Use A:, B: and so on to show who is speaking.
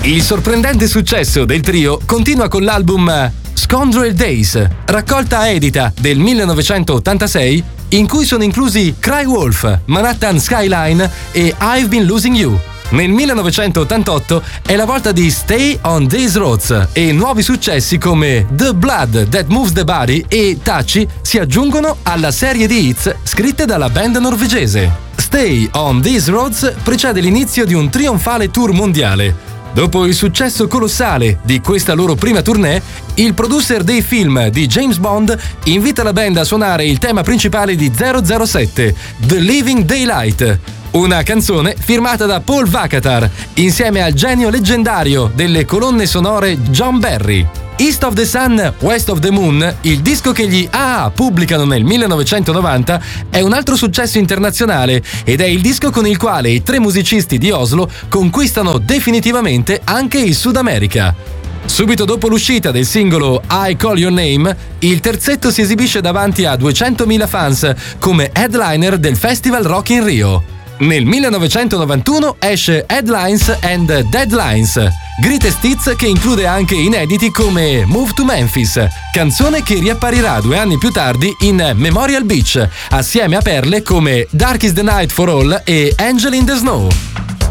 A: Il sorprendente successo del trio continua con l'album Scoundrel Days, raccolta edita del 1986, in cui sono inclusi Cry Wolf, Manhattan Skyline e I've Been Losing You. Nel 1988 è la volta di Stay on These Roads e nuovi successi come The Blood That Moves the Body e Taci si aggiungono alla serie di hits scritte dalla band norvegese. Stay on These Roads precede l'inizio di un trionfale tour mondiale. Dopo il successo colossale di questa loro prima tournée, il producer dei film di James Bond invita la band a suonare il tema principale di 007, The Living Daylight, una canzone firmata da Paul Vakatar insieme al genio leggendario delle colonne sonore John Barry. East of the Sun, West of the Moon, il disco che gli A.A. pubblicano nel 1990, è un altro successo internazionale ed è il disco con il quale i tre musicisti di Oslo conquistano definitivamente anche il Sud America. Subito dopo l'uscita del singolo I Call Your Name, il terzetto si esibisce davanti a 200.000 fans come headliner del Festival Rock in Rio. Nel 1991 esce Headlines and Deadlines, greatest hits che include anche inediti come Move to Memphis, canzone che riapparirà 2 anni più tardi in Memorial Beach, assieme a perle come Dark is the Night for All e Angel in the Snow.